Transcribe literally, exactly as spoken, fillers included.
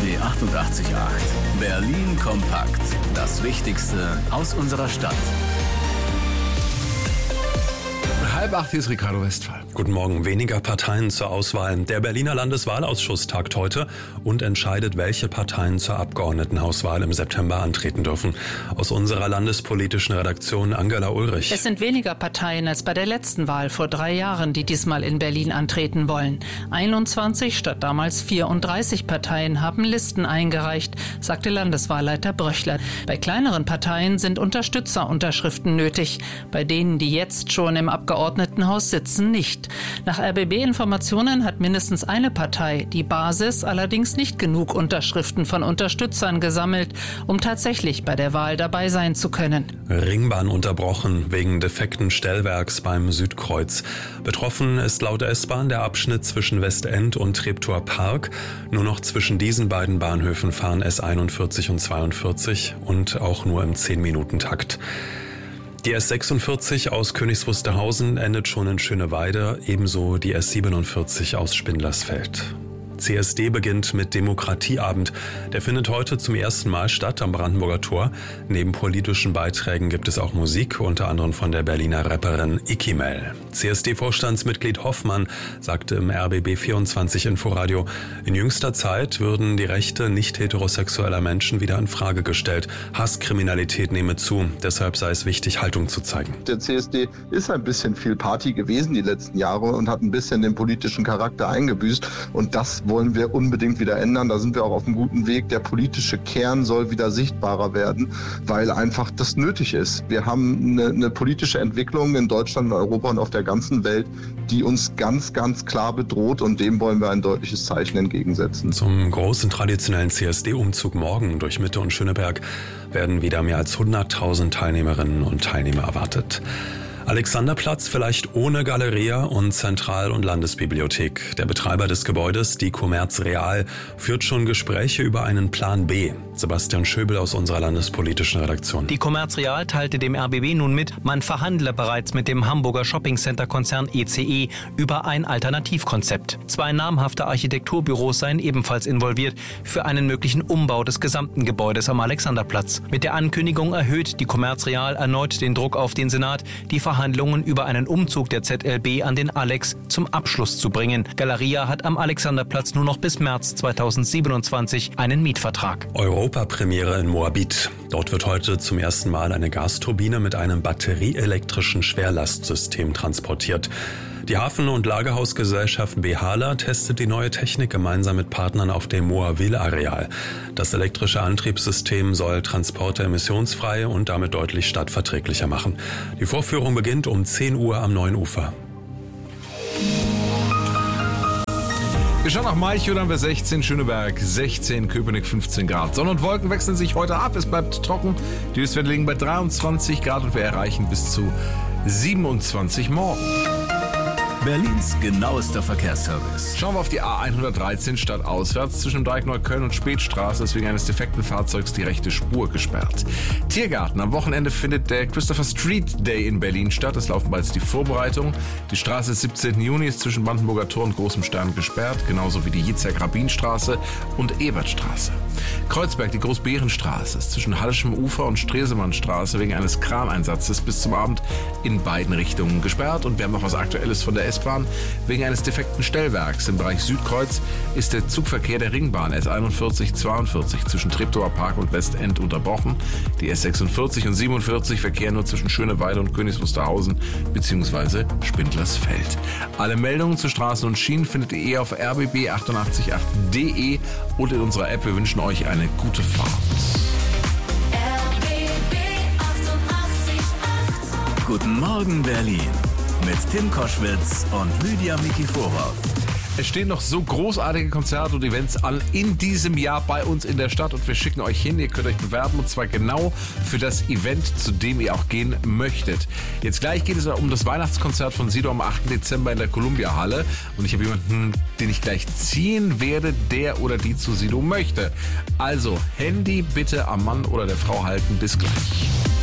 B achtundachtzig Komma acht. Berlin kompakt. Das Wichtigste aus unserer Stadt. Halb acht, hier ist Ricardo Westphal. Guten Morgen. Weniger Parteien zur Auswahl. Der Berliner Landeswahlausschuss tagt heute und entscheidet, welche Parteien zur Abgeordnetenhauswahl im September antreten dürfen. Aus unserer landespolitischen Redaktion Angela Ulrich. Es sind weniger Parteien als bei der letzten Wahl vor drei Jahren, die diesmal in Berlin antreten wollen. einundzwanzig statt damals vierunddreißig Parteien haben Listen eingereicht, sagte Landeswahlleiter Bröchler. Bei kleineren Parteien sind Unterstützerunterschriften nötig. Bei denen, die jetzt schon im Abgeordnetenhaus sitzen, nicht. Nach R B B-Informationen hat mindestens eine Partei, die Basis, allerdings nicht genug Unterschriften von Unterstützern gesammelt, um tatsächlich bei der Wahl dabei sein zu können. Ringbahn unterbrochen wegen defekten Stellwerks beim Südkreuz. Betroffen ist laut S-Bahn der Abschnitt zwischen Westend und Treptower Park. Nur noch zwischen diesen beiden Bahnhöfen fahren S einundvierzig und zweiundvierzig und auch nur im zehn-Minuten-Takt. Die S sechsundvierzig aus Königs Wusterhausen endet schon in Schöneweide, ebenso die S siebenundvierzig aus Spindlersfeld. C S D beginnt mit Demokratieabend. Der findet heute zum ersten Mal statt am Brandenburger Tor. Neben politischen Beiträgen gibt es auch Musik, unter anderem von der Berliner Rapperin Ikimel. C S D-Vorstandsmitglied Hoffmann sagte im R B B vierundzwanzig Inforadio, in jüngster Zeit würden die Rechte nicht heterosexueller Menschen wieder in Frage gestellt. Hasskriminalität nehme zu, deshalb sei es wichtig, Haltung zu zeigen. Der C S D ist ein bisschen viel Party gewesen die letzten Jahre und hat ein bisschen den politischen Charakter eingebüßt, und das wollen wir unbedingt wieder ändern. Da sind wir auch auf einem guten Weg. Der politische Kern soll wieder sichtbarer werden, weil einfach das nötig ist. Wir haben eine, eine politische Entwicklung in Deutschland, in Europa und auf der ganzen Welt, die uns ganz, ganz klar bedroht, und dem wollen wir ein deutliches Zeichen entgegensetzen. Zum großen traditionellen C S D-Umzug morgen durch Mitte und Schöneberg werden wieder mehr als hunderttausend Teilnehmerinnen und Teilnehmer erwartet. Alexanderplatz vielleicht ohne Galeria und Zentral- und Landesbibliothek. Der Betreiber des Gebäudes, die Commerz Real, führt schon Gespräche über einen Plan B. Sebastian Schöbel aus unserer landespolitischen Redaktion. Die Commerz Real teilte dem R B B nun mit, man verhandle bereits mit dem Hamburger Shoppingcenter-Konzern E C E über ein Alternativkonzept. Zwei namhafte Architekturbüros seien ebenfalls involviert für einen möglichen Umbau des gesamten Gebäudes am Alexanderplatz. Mit der Ankündigung erhöht die Commerz Real erneut den Druck auf den Senat, die Verhandlungen über einen Umzug der Z L B an den Alex zum Abschluss zu bringen. Galeria hat am Alexanderplatz nur noch bis März zweitausendsiebenundzwanzig einen Mietvertrag. Europapremiere in Moabit. Dort wird heute zum ersten Mal eine Gasturbine mit einem batterieelektrischen Schwerlastsystem transportiert. Die Hafen- und Lagerhausgesellschaft Behala testet die neue Technik gemeinsam mit Partnern auf dem Moawil-Areal. Das elektrische Antriebssystem soll Transporte emissionsfrei und damit deutlich stadtverträglicher machen. Die Vorführung beginnt um zehn Uhr am Neuen Ufer. Wir schauen nach Malchow, dann haben wir sechzehn, Schöneberg sechzehn, Köpenick fünfzehn Grad. Sonne und Wolken wechseln sich heute ab, es bleibt trocken. Die Höchstwerte liegen bei dreiundzwanzig Grad und wir erreichen bis zu siebenundzwanzig morgen. Berlins genauester Verkehrsservice. Schauen wir auf die A hundertdreizehn stadtauswärts. Zwischen dem Dreieck Neukölln und Spätstraße ist wegen eines defekten Fahrzeugs die rechte Spur gesperrt. Tiergarten. Am Wochenende findet der Christopher Street Day in Berlin statt. Es laufen bereits die Vorbereitungen. Die Straße des siebzehnten Juni ist zwischen Brandenburger Tor und Großem Stern gesperrt, genauso wie die Jitzek-Rabin-Straße und Ebertstraße. Kreuzberg, die Großbärenstraße, ist zwischen Hallischem Ufer und Stresemannstraße wegen eines Kraneinsatzes bis zum Abend in beiden Richtungen gesperrt. Und wir haben noch was Aktuelles von der S-Bahn. Wegen eines defekten Stellwerks im Bereich Südkreuz ist der Zugverkehr der Ringbahn S einundvierzig zweiundvierzig zwischen Treptower Park und Westend unterbrochen. Die S sechsundvierzig und siebenundvierzig verkehren nur zwischen Schöneweide und Königs Wusterhausen bzw. Spindlersfeld. Alle Meldungen zu Straßen und Schienen findet ihr auf r b b achtundachtzig Komma acht punkt d e und in unserer App. Wir wünschen euch eine gute Fahrt. R B B achtundachtzig Komma acht. Guten Morgen Berlin mit Tim Koschwitz und Lydia Mikiforov. Es stehen noch so großartige Konzerte und Events an in diesem Jahr bei uns in der Stadt und wir schicken euch hin. Ihr könnt euch bewerben und zwar genau für das Event, zu dem ihr auch gehen möchtet. Jetzt gleich geht es um das Weihnachtskonzert von Sido am achten Dezember in der Columbia-Halle und ich habe jemanden, den ich gleich ziehen werde, der oder die zu Sido möchte. Also Handy bitte am Mann oder der Frau halten. Bis gleich.